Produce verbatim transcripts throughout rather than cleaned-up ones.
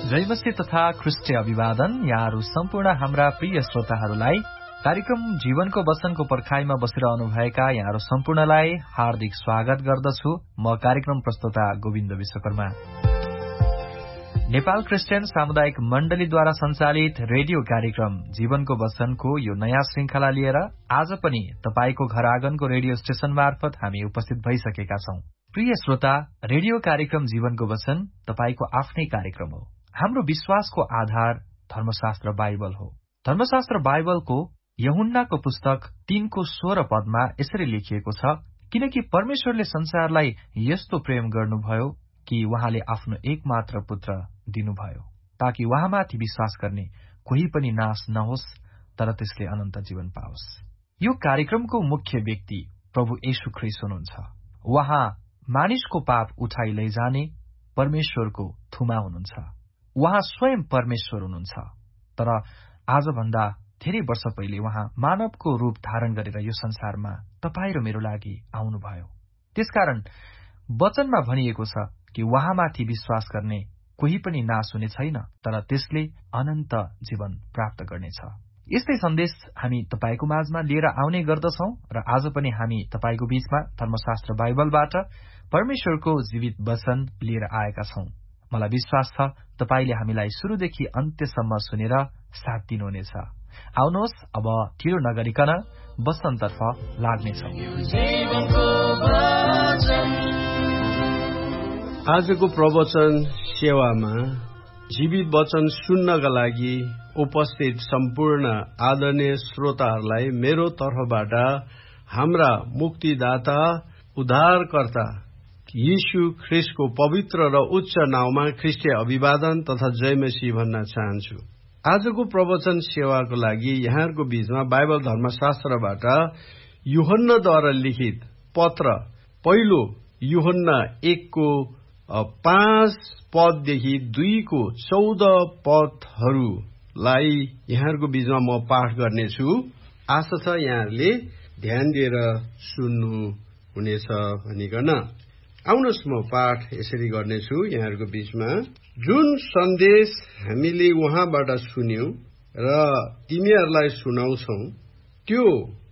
जयमसी तथा ख्रिस्टीय अभिवादन। यहाँहरू सम्पूर्ण हाम्रा प्रिय श्रोताहरूलाई कार्यक्रम जीवनको वचनको पर्खाइमा बसिरहनुभएका यहाँहरू सम्पूर्णलाई हार्दिक स्वागत गर्दछु। म कार्यक्रम प्रस्तोता गोविन्द विश्वकर्मा। नेपाल क्रिस्चियन सामुदायिक मण्डलीद्वारा सञ्चालित रेडियो कार्यक्रम जीवनको वचनको यो नयाँ श्रृंखला लिएर आज पनि तपाईको घर आँगनको रेडियो स्टेशन मार्फत हामी उपस्थित भइसकेका छौं। प्रिय श्रोता, रेडियो कार्यक्रम जीवनको वचन तपाईको आफ्नै कार्यक्रम हो। हाम्रो विश्वासको आधार धर्मशास्त्र बाइबल हो। धर्मशास्त्र बाइबलको यूहन्नाको पुस्तक तीनको सोह्र पदमा यसरी लेखिएको छ, किनकि परमेश्वरले संसारलाई यस्तो प्रेम गर्नुभयो कि उहाँले आफ्नो एकमात्र पुत्र दिनुभयो, ताकि उहाँमाथि विश्वास गर्ने कोही पनि नाश नहोस्, तर त्यसले अनन्त जीवन पाओस्। यो कार्यक्रमको मुख्य व्यक्ति प्रभु येशू ख्रीष्ट हुनुहुन्छ। उहाँ मानिसको पाप उठाइ लैजाने परमेश्वरको थुमा हुनुहुन्छ। उहाँ स्वयं परमेश्वर हुनुहुन्छ, तर आजभन्दा धेरै वर्ष पहिले उहाँ मानवको रूप धारण गरेर यो संसारमा तपाईँ र मेरो लागि आउनुभयो। त्यसकारण वचनमा भनिएको छ कि उहाँमाथि विश्वास गर्ने कोही पनि नाश हुने छैन, तर त्यसले अनन्त जीवन प्राप्त गर्नेछ। यस्तै सन्देश हामी तपाईको माझमा लिएर आउने गर्दछौं र आज पनि हामी तपाईको बीचमा धर्मशास्त्र बाइबलबाट परमेश्वरको जीवित वचन लिएर आएका छौं। मलाई विश्वास छ तपाईले हामीलाई शुरूदेखि अन्त्यसम्म सुनेर साथ दिनुहुनेछ। आउनुहोस्, अब ढिलो नगरिकन वचनतर्फ लाग्नेछौं। आजको प्रवचन सेवामा जीवित वचन सुन्नका लागि उपस्थित सम्पूर्ण आदरणीय श्रोताहरूलाई मेरो तर्फबाट हाम्रा मुक्तिदाता उद्धारकर्ता यीशु ख्रीष्टको पवित्र र उच्च नाउँमा ख्रीष्टीय अभिवादन तथा जयमसी भन्न चाहन्छु। आजको प्रवचन सेवाको लागि यहाँहरूको बीचमा बाइबल धर्मशास्त्रबाट यूहन्नाद्वारा लिखित पत्र पहिलो यूहन्ना एकको पाँच पददेखि दुईको चौध पदहरूलाई यहाँहरूको बीचमा म पाठ गर्नेछु। आशा छ यहाँहरूले ध्यान दिएर सुन्नु हुनेछ भनिकन आउनुहोस्, म पाठ यसरी गर्नेछु यहाँहरूको बीचमा। जुन सन्देश हामीले उहाँबाट सुन्यौं र तिमीहरूलाई सुनाउँछौ त्यो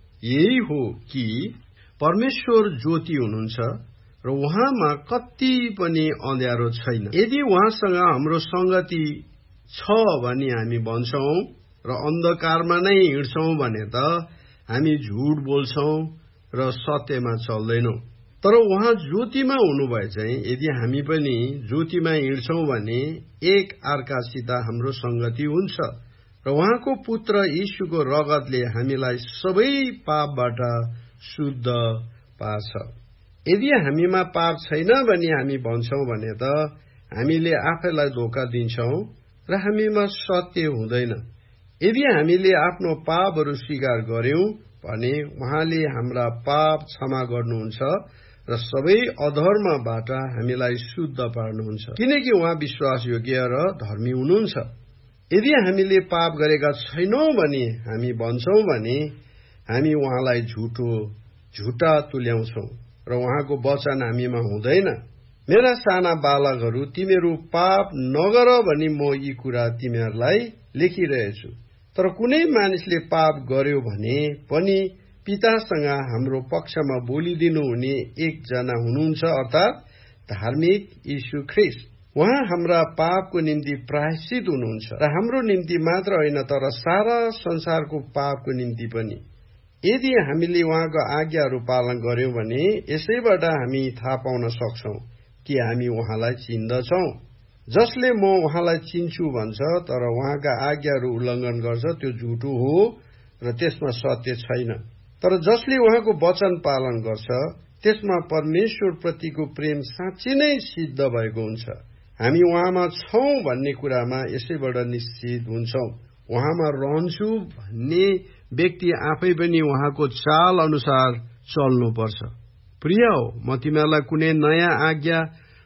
यही हो कि परमेश्वर ज्योति हुनुहुन्छ र उहाँमा कति पनि अँध्यारो छैन। यदि उहाँसँग हाम्रो संगति छ भनी हामी भन्छौं र अन्धकारमा नै हिँड्छौं भने त हामी झुट बोल्छौं र सत्यमा चल्दैनौं। तर उहाँ ज्योतिमा हुनुभए चाहिँ यदि हामी पनि ज्योतिमा हिँड्छौं भने एक अर्कासित हाम्रो संगति हुन्छ र उहाँको पुत्र यीशुको रगतले हामीलाई सबै पापबाट शुद्ध पार्छ। यदि हामीमा पाप छैन भनी हामी भन्छौं भने त हामीले आफैलाई धोका दिन्छौं र हामीमा सत्य हुँदैन। यदि हामीले आफ्नो पापहरू स्वीकार गर्यौं भने उहाँले हाम्रा पाप क्षमा गर्नुहुन्छ र सबै अधर्मबाट हामीलाई शुद्ध पार्नुहुन्छ, किनकि उहाँ विश्वासयोग्य र धर्मी हुनुहुन्छ। यदि हामीले पाप गरेका छैनौं भने हामी भन्छौं भने हामी उहाँलाई झुटो झुटा तुल्याउँछौं र उहाँको वचन हामीमा हुँदैन। मेरा साना बालकहरू, तिमीहरू पाप नगर भनी म यी कुरा तिमीहरूलाई लेखिरहेछु। तर कुनै मानिसले पाप गर्यो भने पनि पितासँग हाम्रो पक्षमा बोलिदिनु हुने एकजना हुनुहुन्छ, अर्थात धार्मिक यीशु ख्रीष्ट। उहाँ हाम्रा पापको निम्ति प्रायश्चित हुनुहुन्छ र हाम्रो निम्ति मात्र होइन तर सारा संसारको पापको निम्ति पनि। यदि हामीले उहाँको आज्ञाहरू पालन गर्यौं भने यसैबाट हामी थाहा पाउन सक्छौं कि हामी उहाँलाई चिन्दछौं। जसले म उहाँलाई चिन्छु भन्छ तर उहाँका आज्ञाहरू उल्लङ्घन गर्छ त्यो झुटो हो र त्यसमा सत्य छैन। तर जसले उहाँको वचन पालन गर्छ त्यसमा परमेश्वर प्रतिको प्रेम साँच्चै नै सिद्ध भएको हुन्छ। हामी उहाँमा छौं भन्ने कुरामा यसैबाट निश्चित हुन्छौं। उहाँमा रहन्छु भन्ने व्यक्ति आफै पनि उहाँको चाल अनुसार चल्नुपर्छ। प्रिय हो, म तिमीहरूलाई कुनै नयाँ आज्ञा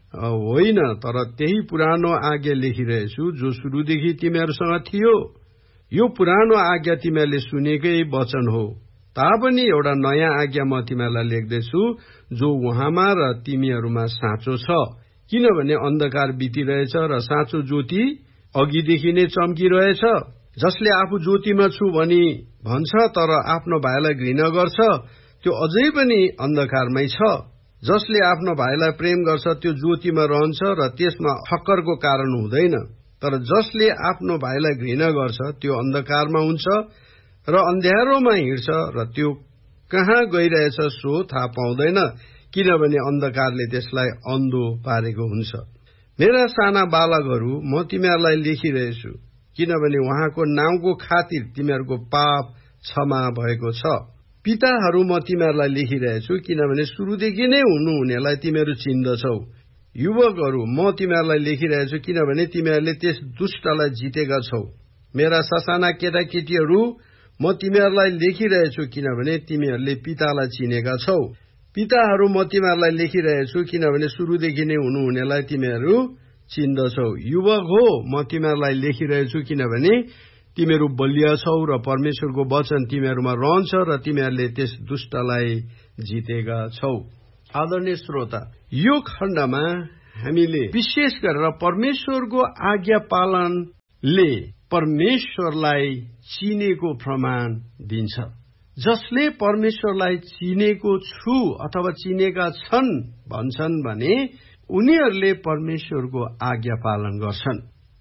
होइन तर त्यही पुरानो आज्ञा लेखिरहेछु जो सुरुदेखि तिमीहरूसँग थियो। यो पुरानो आज्ञा तिमीहरूले सुनेकै वचन हो, तापनि एउटा नयाँ आज्ञा म तिमीहरूलाई लेख्दैछु जो उहाँमा र तिमीहरूमा साँचो छ, किनभने अन्धकार बितिरहेछ र साँचो ज्योति अघिदेखि नै चम्किरहेछ। जसले आफू ज्योतिमा छु भनी भन्छ तर आफ्नो भाइलाई घृणा गर्छ त्यो अझै पनि अन्धकारमै छ। जसले आफ्नो भाइलाई प्रेम गर्छ त्यो ज्योतिमा रहन्छ र त्यसमा ठक्करको कारण हुँदैन। तर जसले आफ्नो भाइलाई घृणा गर्छ त्यो अन्धकारमा हुन्छ र अन्ध्यारोमा हिँड्छ र त्यो कहाँ गइरहेछ सो थाहा पाउँदैन, किनभने अन्धकारले त्यसलाई अन्धो पारेको हुन्छ। मेरा साना बालकहरू, म तिमीहरूलाई लेखिरहेछु किनभने उहाँको नाउँको खातिर तिमीहरूको पाप क्षमा भएको छ। पिताहरू, म तिमीहरूलाई लेखिरहेछु किनभने सुरुदेखि नै हुनुहुनेलाई तिमीहरू चिन्दछौ। युवकहरू, म तिमीहरूलाई लेखिरहेछु किनभने तिमीहरूले त्यस दुष्टलाई जितेका छौ। मेरा ससाना केटाकेटीहरू, म तिमीहरूलाई लेखिरहेछु किनभने तिमीहरूले पितालाई चिनेका छौ। पिताहरू, म तिमीहरूलाई लेखिरहेछु किनभने सुरुदेखि नै हुनुहुनेलाई तिमीहरू चिन्दछौ। युवक हो, म तिमीहरूलाई लेखिरहेछु किनभने तिमीहरू बलिया छौ र परमेश्वरको वचन तिमीहरूमा रहन्छ र तिमीहरूले त्यस दुष्टलाई जितेका छौ। आदरणीय श्रोता, यो खण्डमा हामीले विशेष गरेर परमेश्वरको आज्ञा पालनले परमेश्वरलाई चिनेको प्रमाण दिन्छ। जसले परमेश्वरलाई चिनेको छु अथवा चिनेका छन् भन्छन् भने उनीहरूले परमेश्वरको आज्ञा पालन गर्छन्।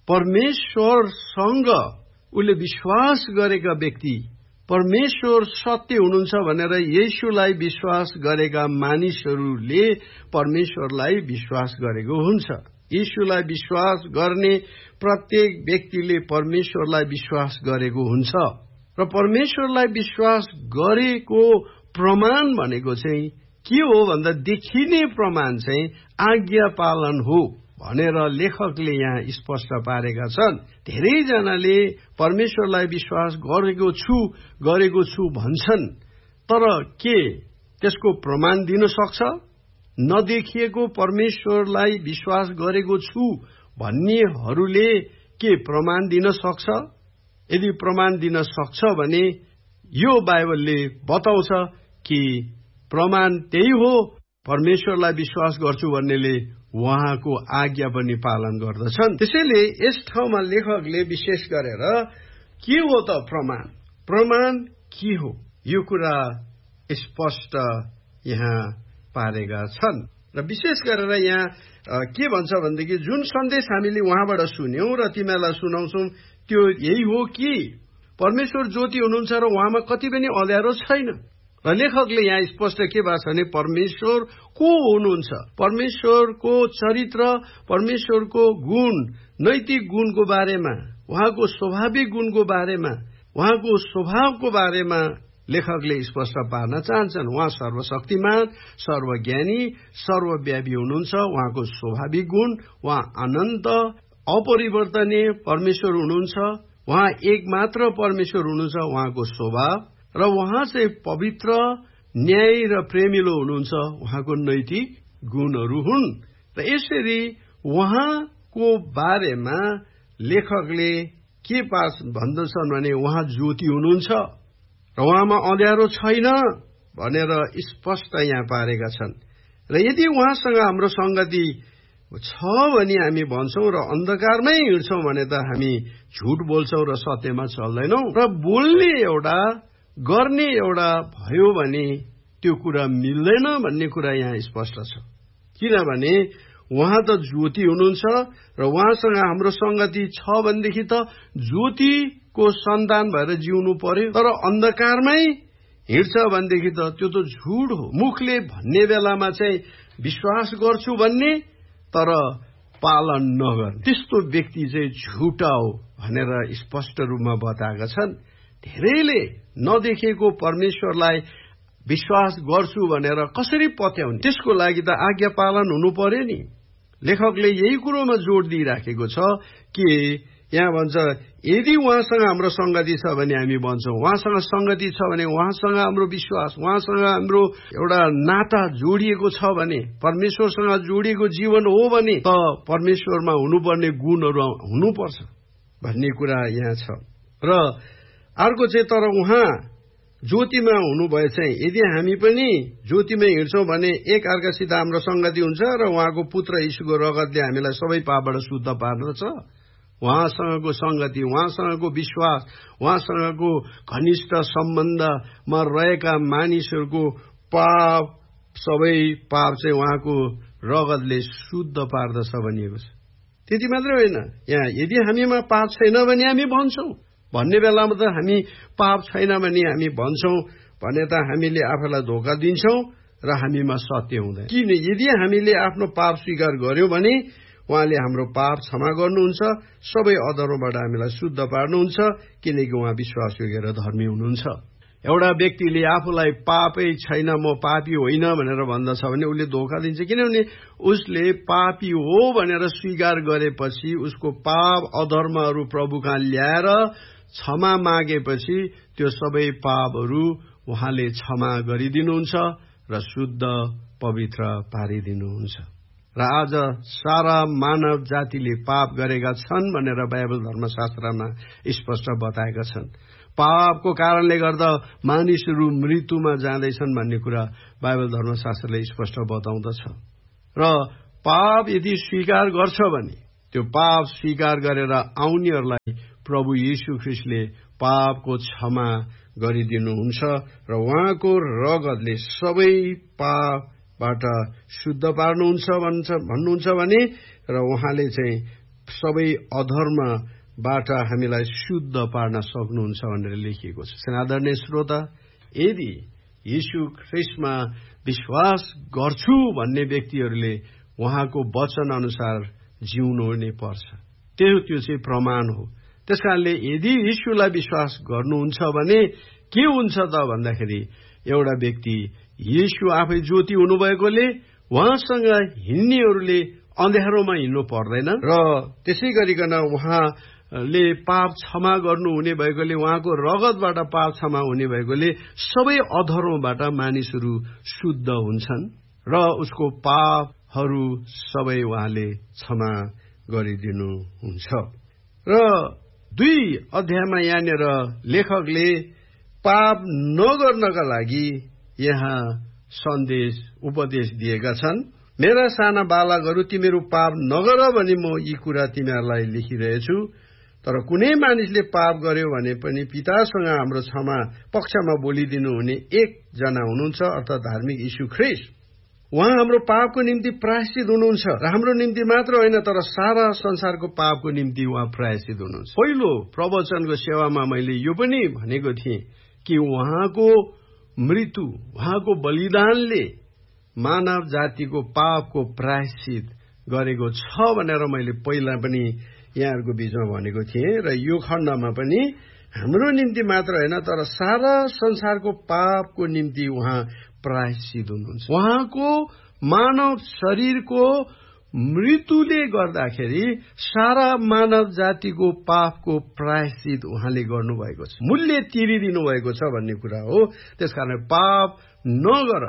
परमेश्वरसँग उसले विश्वास गरेका व्यक्ति, परमेश्वर सत्य हुनुहुन्छ भनेर येशूलाई विश्वास गरेका मानिसहरूले परमेश्वरलाई विश्वास गरेको हुन्छ। येशूलाई विश्वास गर्ने प्रत्येक व्यक्तिले परमेश्वरलाई विश्वास गरेको हुन्छ र परमेश्वरलाई विश्वास गरेको प्रमाण भनेको चाहिँ के हो भन्दा देखिने प्रमाण चाहिँ आज्ञा पालन हो भनेर लेखकले यहाँ स्पष्ट पारेका छन्। धेरैजनाले परमेश्वरलाई विश्वास गरेको छु गरेको छु भन्छन्, तर के त्यसको प्रमाण दिन सक्छ? नदेखिएको परमेश्वरलाई विश्वास गरेको छु भन्नेहरूले के प्रमाण दिन सक्छ? यदि प्रमाण दिन सक्छ भने यो बाइबलले बताउँछ कि प्रमाण त्यही हो, परमेश्वरलाई विश्वास गर्छु भन्नेले उहाँको आज्ञा पनि पालन गर्दछन्। त्यसैले यस ठाउँमा लेखकले विशेष गरेर के हो त प्रमाण प्रमाण के हो यो कुरा स्पष्ट यहाँ पारेका छन्। र विशेष गरेर यहाँ के भन्छ भनेदेखि जुन सन्देश हामीले उहाँबाट सुन्यौं र तिमीहरूलाई सुनाउँछौं त्यो यही हो कि परमेश्वर ज्योति हुनुहुन्छ र उहाँमा कति पनि अँध्यारो छैन। र लेखकले यहाँ स्पष्ट के भएको छ भने परमेश्वर को हुनुहुन्छ, परमेश्वरको चरित्र, परमेश्वरको गुण, नैतिक गुणको बारेमा, उहाँको स्वाभाविक गुणको बारेमा, उहाँको स्वभावको बारेमा लेखकले स्पष्ट पार्न चाहन्छन्। उहाँ सर्वशक्तिमान, सर्वज्ञानी, सर्वव्यापी हुनुहुन्छ। उहाँको स्वाभाविक गुण, उहाँ अनन्त अपरिवर्तनीय परमेश्वर हुनुहुन्छ। उहाँ एक मात्र परमेश्वर हुनुहुन्छ। उहाँको स्वभाव र उहाँ चाहिँ पवित्र, न्याय र प्रेमिलो हुनुहुन्छ। उहाँको नैतिक गुणहरू हुन्। र यसरी उहाँको बारेमा लेखकले के पास भन्दछन् भने उहाँ ज्योति हुनुहुन्छ र उहाँमा अँध्यारो छैन भनेर स्पष्ट यहाँ पारेका छन्। र यदि उहाँसँग हाम्रो संगति छ भने हामी भन्छौं र अन्धकारमै हिँड्छौं भने त हामी झुट बोल्छौं र सत्यमा चल्दैनौं। र बोल्ने एउटा गर्ने एउटा भयो भने त्यो कुरा मिल्दैन भन्ने कुरा यहाँ स्पष्ट छ। किनभने उहाँ त ज्योति हुनुहुन्छ र उहाँसँग हाम्रो संगति छ भनेदेखि त ज्योतिको सन्तान भएर जिउनु पर्यो। तर अन्धकारमै हिँड्छ भनेदेखि त त्यो त झुट हो। मुखले भन्ने बेलामा चाहिँ विश्वास गर्छु भन्ने तर पालन नगर्ने, त्यस्तो व्यक्ति चाहिँ झुटा हो भनेर स्पष्ट रूपमा बताएका छन्। धेरैले नदेखेको परमेश्वरलाई विश्वास गर्छु भनेर कसरी पत्याउने? त्यसको लागि त आज्ञा पालन हुनु पर्यो नि। लेखकले यही कुरोमा जोड दिइराखेको छ कि यहाँ भन्छ यदि उहाँसँग हाम्रो संगति छ भने हामी भन्छौं, उहाँसँग संगति छ भने उहाँसँग हाम्रो विश्वास, उहाँसँग हाम्रो एउटा नाता जोडिएको छ भने, परमेश्वरसँग जोडिएको जीवन हो भने त परमेश्वरमा हुनुपर्ने गुणहरू हुनुपर्छ भन्ने कुरा यहाँ छ। र अर्को चाहिँ तर उहाँ ज्योतिमा हुनुभए चाहिँ यदि हामी पनि ज्योतिमा हिँड्छौं भने एक अर्कासित हाम्रो संगति हुन्छ र उहाँको पुत्र यीशुको रगतले हामीलाई सबै पापबाट शुद्ध पार्दछ उहाँसँगको संगति, उहाँसँगको विश्वास, उहाँसँगको घनिष्ठ सम्बन्धमा रहेका मानिसहरूको पाप, सबै पाप चाहिँ उहाँको रगतले शुद्ध पार्दछ भनिएको छ। त्यति मात्रै होइन, यहाँ यदि हामीमा पाप छैन भने हामी भन्छौँ, भन्ने बेलामा त हामी पाप छैन भने हामी भन्छौँ भने त हामीले आफूलाई धोका दिन्छौँ र हामीमा सत्य हुँदैन। किन? यदि हामीले आफ्नो पाप स्वीकार गर्यौं भने उहाँले हाम्रो पाप क्षमा गर्नुहुन्छ, सबै अधर्मबाट हामीलाई शुद्ध पार्नुहुन्छ, किनकि उहाँ विश्वासयोग्य र धर्मी हुनुहुन्छ। एउटा व्यक्तिले आफूलाई पापै छैन, म पापी होइन भनेर भन्दछ भने उसले धोका दिन्छ, किनभने उसले पापी हो भनेर स्वीकार गरेपछि उसको पाप अधर्महरू प्रभुकहाँ ल्याएर क्षमा मागेपछि त्यो सबै पापहरू उहाँले क्षमा गरिदिनुहुन्छ र शुद्ध पवित्र पारिदिनुहुन्छ। र आज सारा मानव जातिले पाप गरेका छन् भनेर बाइबल धर्मशास्त्रमा स्पष्ट बताएका छन्। पापको कारणले गर्दा मानिसहरू मृत्युमा जाँदैछन् भन्ने कुरा बाइबल धर्मशास्त्रले स्पष्ट बताउँदछ। र पाप यदि स्वीकार गर्छ भने त्यो पाप स्वीकार गरेर आउनेहरूलाई प्रभु येशू ख्रीष्टले पापको क्षमा गरिदिनुहुन्छ र उहाँको रगतले सबै पापबाट शुद्ध पार्नुहुन्छ भन्छ भन्नुहुन्छ भने र उहाँले चाहिँ सबै अधर्मबाट हामीलाई शुद्ध पार्न सक्नुहुन्छ भनेर लेखिएको छ। आदरणीय श्रोता, यदि येशू ख्रीष्टमा विश्वास गर्छु भन्ने व्यक्तिहरूले उहाँको वचन अनुसार जिउनु नै पर्छ। त्यो त्यो चाहिँ प्रमाण हो। त्यसकारणले यदि येशूलाई विश्वास गर्नुहुन्छ भने के हुन्छ त भन्दाखेरि एउटा व्यक्ति येशू आफै ज्योति हुनुभएकोले उहाँसँग हिँड्नेहरूले अँध्यारोमा हिँड्नु पर्दैन र त्यसै गरिकन उहाँले पाप क्षमा गर्नुहुने भएकोले, उहाँको रगतबाट पाप क्षमा हुने भएकोले सबै अधर्मबाट मानिसहरू शुद्ध हुन्छन् र उसको पापहरू सबै उहाँले क्षमा गरिदिनुहुन्छ। र दुई अध्यायमा यहाँनिर लेखकले पाप नगर्नका लागि यहाँ सन्देश उपदेश दिएका छन्। मेरा साना बालकहरू, तिमीहरू पाप नगर भनी म यी कुरा तिमीहरूलाई लेखिरहेछु। तर कुनै मानिसले पाप गर्यो भने पनि पितासँग हाम्रो क्षमा पक्षमा बोलिदिनु हुने एकजना हुनुहुन्छ, अर्थात् धार्मिक यीशु ख्रीष्ट। उहाँ हाम्रो पापको निम्ति प्रायश्चित हुनुहुन्छ र हाम्रो निम्ति मात्र होइन तर सारा संसारको पापको निम्ति उहाँ प्रायश्चित हुनुहुन्छ। पहिलो प्रवचनको सेवामा मैले यो पनि भनेको थिएँ कि उहाँको मृत्यु, उहाँको बलिदानले मानव जातिको पापको प्रायश्चित गरेको छ भनेर मैले पहिला पनि यहाँहरूको बीचमा भनेको थिएँ र यो खण्डमा पनि हाम्रो निम्ति मात्र होइन तर सारा संसारको पापको निम्ति उहाँ प्रायश्चित हुनुहुन्छ। उहाँको मानव शरीरको मृत्युले गर्दाखेरि सारा मानव जातिको पापको प्रायश्चित उहाँले गर्नुभएको छ, मूल्य तिरिदिनु भएको छ भन्ने कुरा हो। त्यसकारण पाप नगर,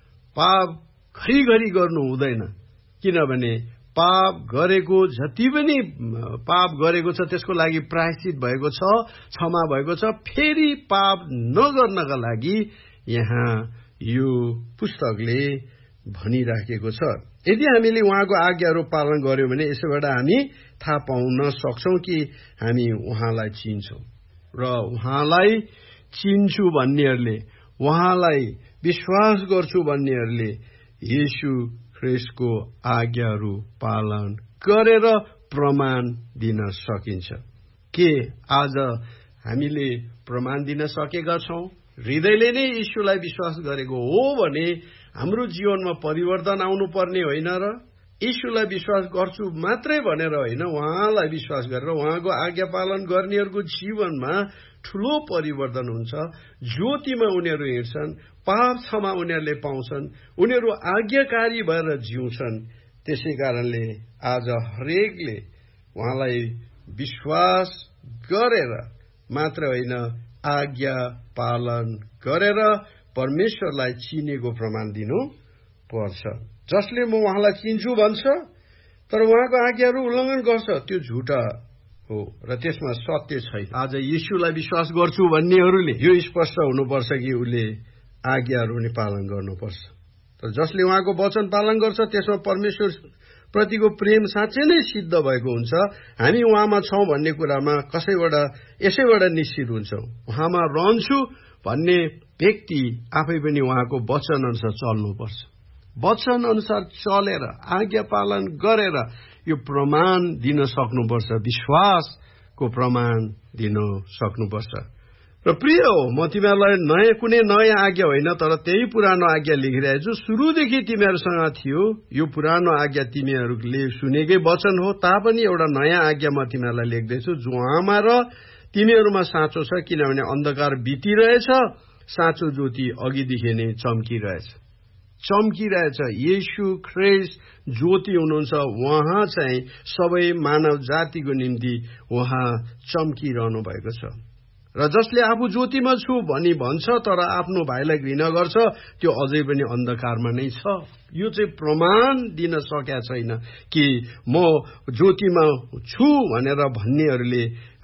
पाप घरिघरि गर्नु हुँदैन, किनभने पाप गरेको जति पनि पाप गरेको छ त्यसको लागि प्रायश्चित भएको छ, क्षमा भएको छ। फेरि पाप नगर्नका लागि यहाँ यो पुस्तकले भनिराखेको छ। यदि हामीले उहाँको आज्ञाहरू पालन गर्यौं भने यसैबाट हामी थाहा पाउन सक्छौं कि हामी उहाँलाई चिन्छौं र उहाँलाई चिन्छु भन्नेहरूले, उहाँलाई विश्वास गर्छु भन्नेहरूले येशू ख्रीष्टको आज्ञाहरू पालन गरेर प्रमाण दिन सकिन्छ। के आज हामीले प्रमाण दिन सकेका छौं? हृदयले नै येशूलाई विश्वास गरेको हो भने हाम्रो जीवनमा परिवर्तन आउनु पर्ने होइन र येशूलाई विश्वास गर्छु मात्रै भनेर होइन, उहाँलाई विश्वास गरेर उहाँको आज्ञा पालन गर्नेहरूको जीवनमा ठूलो परिवर्तन हुन्छ। ज्योतिमा उनीहरू हिँड्छन्, पाप क्षमा उनीहरूले पाउँछन्, उनीहरू आज्ञाकारी भएर जिउँछन्। त्यसै कारणले आज हरेकले उहाँलाई विश्वास गरेर मात्र होइन, आज्ञा पालन गरेर परमेश्वरलाई चिनेको प्रमाण दिनु पर्छ। जसले म उहाँलाई चिन्छु भन्छ तर उहाँको आज्ञाहरू उल्लङ्घन गर्छ त्यो झुटा हो र त्यसमा सत्य छैन। आज येशूलाई विश्वास गर्छु भन्नेहरूले यो स्पष्ट हुनुपर्छ कि उसले आज्ञाहरू पनि पालन गर्नुपर्छ। तर जसले उहाँको वचन पालन गर्छ त्यसमा परमेश्वर प्रतिको प्रेम साँच्चै नै सिद्ध भएको हुन्छ। हामी उहाँमा छौं भन्ने कुरामा कसैबाट यसैबाट निश्चित हुन्छौं। उहाँमा रहन्छु भन्ने व्यक्ति आफै पनि उहाँको वचन अनुसार चल्नुपर्छ। वचन अनुसार चलेर आज्ञा पालन गरेर यो प्रमाण दिन सक्नुपर्छ, विश्वासको प्रमाण दिन सक्नुपर्छ। र प्रिय हो, म तिमीहरूलाई नयाँ कुनै नयाँ आज्ञा होइन तर त्यही पुरानो आज्ञा लेखिरहेको छु। सुरुदेखि तिमीहरूसँग थियो, यो पुरानो आज्ञा तिमीहरूले सुनेकै वचन हो, तापनि एउटा नयाँ आज्ञा म तिमीहरूलाई लेख्दैछु जो उहाँमा र तिमीहरूमा साँचो छ, किनभने अन्धकार बितिरहेछ, साँचो ज्योति अघिदेखि नै चम्किरहेछ। चम्किरहेछ। येशू ख्रीष्ट ज्योति हुनुहुन्छ। उहाँ चाहिँ सबै मानव जातिको निम्ति उहाँ चम्किरहनु भएको छ। र जसले आफू ज्योतिमा छु भनी भन्छ तर आफ्नो भाइलाई घृणा गर्छ, त्यो अझै पनि अन्धकारमा नै छ। यो चाहिँ प्रमाण दिन सकेका छैन कि म ज्योतिमा छु भनेर भन्नेहरूले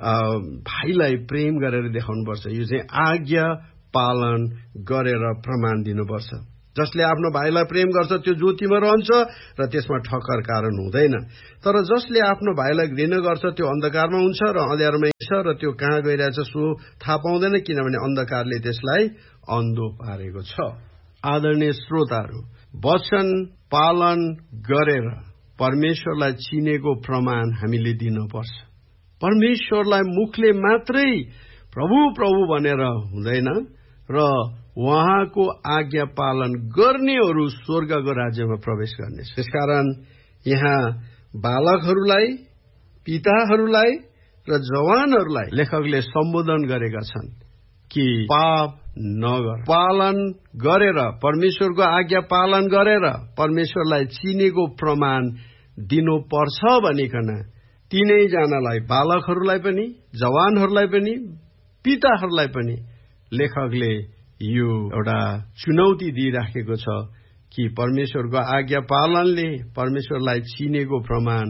भाइलाई प्रेम गरेर देखाउनुपर्छ। यो चाहिँ आज्ञा पालन गरेर प्रमाण दिनुपर्छ। जसले आफ्नो भाइलाई प्रेम गर्छ त्यो ज्योतिमा रहन्छ र त्यसमा ठक्कर कारण हुँदैन। तर जसले आफ्नो भाइलाई घृणा गर्छ त्यो अन्धकारमा हुन्छ र अँध्यारोमा हिँड्छ र त्यो कहाँ गइरहेछ सो थाहा पाउँदैन, किनभने अन्धकारले त्यसलाई अन्धो पारेको छ। आदरणीय श्रोताहरू, वचन पालन गरेर परमेश्वरलाई चिनेको प्रमाण हामीले दिनुपर्छ। परमेश्वरलाई मुखले मात्रै प्रभु प्रभु भनेर हुँदैन र उहाँको आज्ञा पालन गर्नेहरू स्वर्गको राज्यमा प्रवेश गर्नेछ। त्यसकारण यहाँ बालकहरूलाई, पिताहरूलाई र जवानहरूलाई लेखकले सम्बोधन गरेका छन् कि पाप नगर, पालन गरेर परमेश्वरको आज्ञा पालन गरेर परमेश्वरलाई चिनेको प्रमाण दिनुपर्छ भनिकन तीनैजनालाई, बालकहरूलाई पनि, जवानहरूलाई पनि, पिताहरूलाई पनि लेखकले यो एउटा चुनौती दिइराखेको छ कि परमेश्वरको आज्ञा पालनले परमेश्वरलाई चिनेको प्रमाण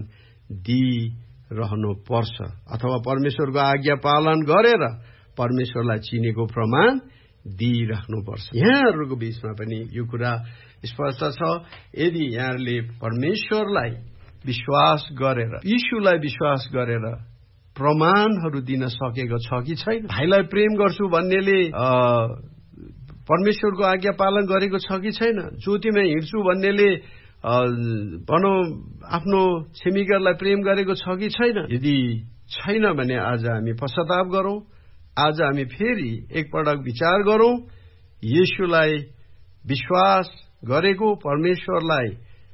दिइरहनु पर्छ, अथवा परमेश्वरको आज्ञा पालन गरेर परमेश्वरलाई चिनेको प्रमाण दिइराख्नुपर्छ। यहाँहरूको बीचमा पनि यो कुरा स्पष्ट छ। यदि यहाँहरूले परमेश्वरलाई विश्वास गरेर, यीशुलाई विश्वास गरेर प्रमाणहरू दिन सकेको छ कि छैन। भाइलाई प्रेम गर्छु भन्नेले परमेश्वरको आज्ञा पालन गरेको छ कि छैन। ज्योतिमा हिँड्छु भन्नेले भनौँ आफ्नो छिमेकीलाई प्रेम गरेको छ कि छैन। यदि छैन भने आज हामी पश्चाताप गरौँ। आज हामी फेरि एकपटक विचार गरौँ। येशूलाई विश्वास गरेको, परमेश्वरलाई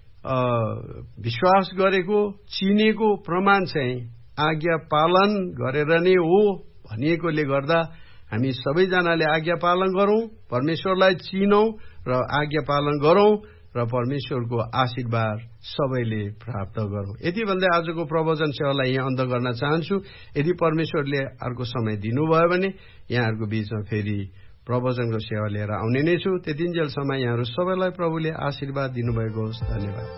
विश्वास गरेको, चिनेको प्रमाण चाहिँ आज्ञा पालन गरेर नै हो भनिएकोले गर्दा हामी सबैजनाले आज्ञा पालन गरौँ, परमेश्वरलाई चिनौँ र आज्ञा पालन गरौँ र परमेश्वरको आशीर्वाद सबैले प्राप्त गरौँ। यति भन्दै आजको प्रवचन सेवालाई यहाँ अन्त गर्न चाहन्छु। यदि परमेश्वरले अर्को समय दिनुभयो भने यहाँहरूको बीचमा फेरि प्रवचनको सेवा लिएर आउने नै छु। त्यतिन्जेलसम्म यहाँहरू सबैलाई प्रभुले आशीर्वाद दिनुभएको होस्। धन्यवाद।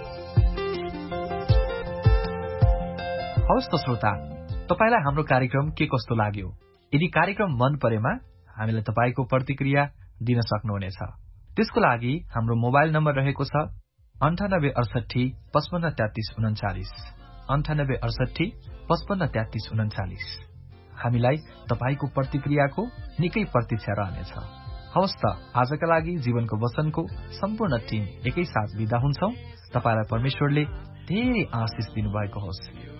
हवस् त श्रोता, तपाईलाई हाम्रो कार्यक्रम के कस्तो लाग्यो? यदि कार्यक्रम मन परेमा हामीलाई तपाईको प्रतिक्रिया दिन सक्नुहुनेछ। त्यसको लागि हाम्रो मोबाइल नम्बर रहेको छ अन्ठानब्बे अडसठी पचपन्न तेत्तीस उन्चालिस, अन्ठानब्बे अडसठी पचपन्न तेत्तीस उन्चालिस। हामीलाई तपाईको प्रतिक्रियाको निकै प्रतीक्षा रहनेछ। हवस् त, आजका लागि जीवनको वचनको सम्पूर्ण टिम एकैसाथ बिदा हुन्छौं। तपाईलाई परमेश्वरले धेरै आशिष दिनुभएको होस्।